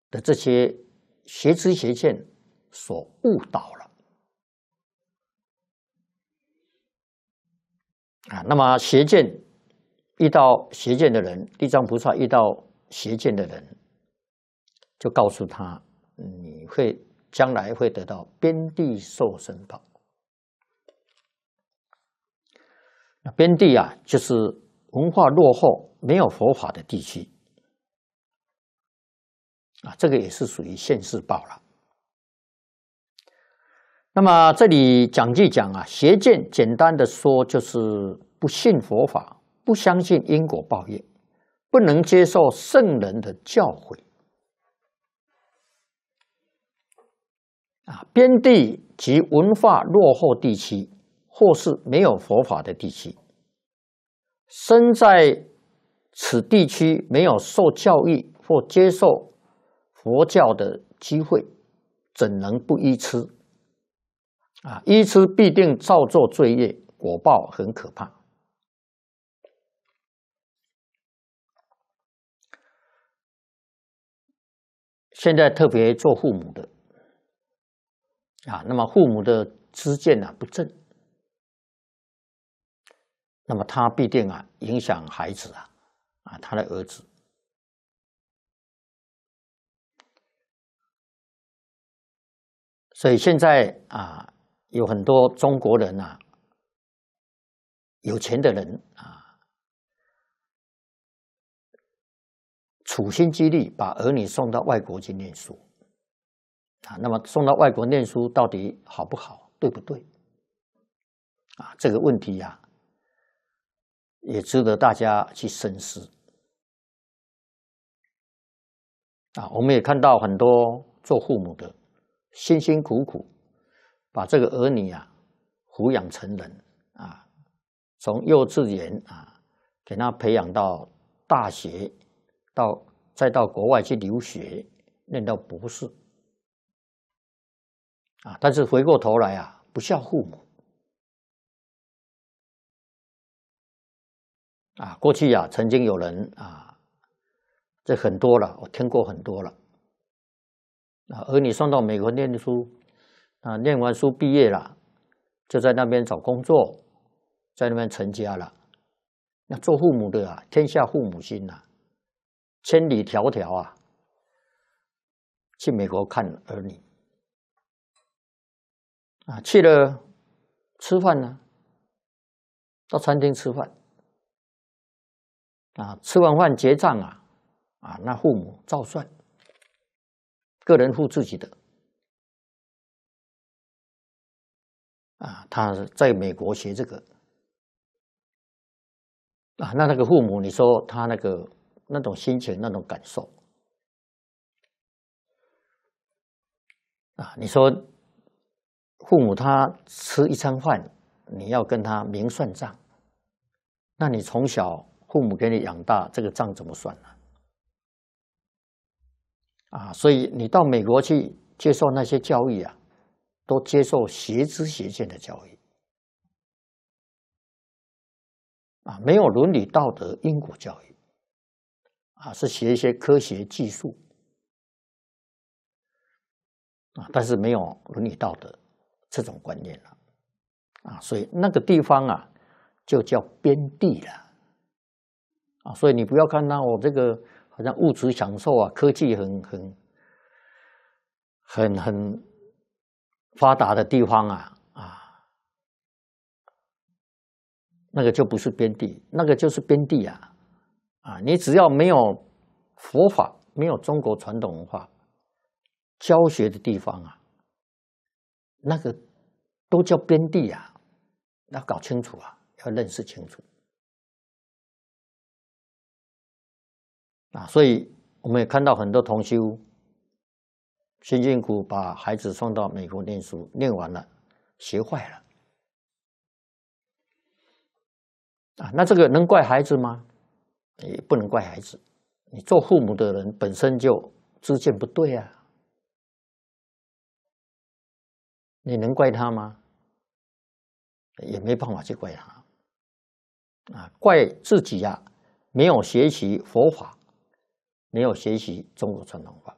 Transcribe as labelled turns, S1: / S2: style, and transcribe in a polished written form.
S1: 的这些邪知邪见所误导了啊。那么邪见遇到邪见的人，地藏菩萨遇到邪见的人，就告诉他，你将来会得到边地受生报。那边地啊，就是文化落后、没有佛法的地区啊，这个也是属于现世报了。那么这里讲啊，邪见简单的说就是不信佛法，不相信因果报业，不能接受圣人的教诲啊。边地及文化落后地区，或是没有佛法的地区，身在此地区没有受教育或接受佛教的机会，怎能不依痴啊？依痴必定造作罪业，果报很可怕。现在特别做父母的啊，那么父母的知见不正，那么他必定影响孩子他的儿子。所以现在有很多中国人有钱的人处心积虑把儿女送到外国去念书那么送到外国念书到底好不好，对不对这个问题也值得大家去深思我们也看到很多做父母的辛辛苦苦把这个儿女抚养成人从幼稚园给他培养到大学，再到国外去留学，念到博士但是回过头来不孝父母过去曾经有人这很多了，我听过很多了儿女送到美国念书念完书毕业了，就在那边找工作，在那边成家了。那做父母的天下父母心千里迢迢去美国看儿女去了吃饭呢，到餐厅吃饭吃完饭结账那父母照算，个人付自己的他在美国学这个那个父母，你说他那种心情、那种感受你说父母他吃一餐饭，你要跟他明算账，那你从小父母给你养大，这个账怎么算呢？所以你到美国去接受那些教育都接受邪知邪见的教育没有伦理道德因果教育是学一些科学技术但是没有伦理道德这种观念了所以那个地方就叫边地了所以你不要看到我这个好像物质享受科技很发达的地方那个就不是边地，那个就是边地你只要没有佛法，没有中国传统文化教学的地方那个都叫边地要搞清楚要认识清楚所以我们也看到很多同修辛辛苦把孩子送到美国念书，念完了学坏了那这个能怪孩子吗？也不能怪孩子，你做父母的人本身就知见不对你能怪他吗？也没办法去怪他怪自己没有学习佛法，没有学习中国传统法